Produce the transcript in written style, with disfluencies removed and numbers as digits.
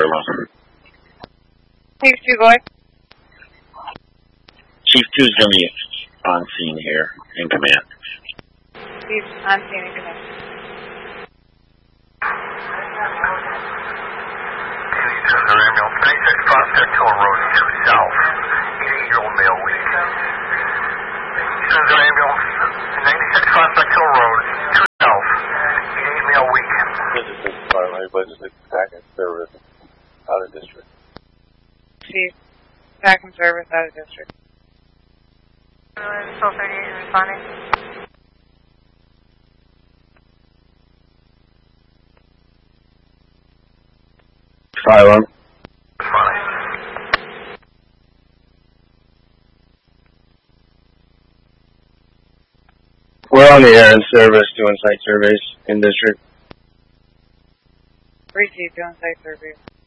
Farewell. Chief 2, go ahead. Chief 2 is going to be on scene here, in command. Chief, on scene in command. Ambulance 96 Prospect Hill Road 2 South, 88-year-old male weak. Ambulance 96 Prospect Hill Road 2 South, 88 male weak. This is Firelight Legislative Attack and Service out of district. Chief, attack and service out of district. 1238 responding. Fire alarm. We're on the air in service doing site surveys in district. 3 Chief, doing site surveys.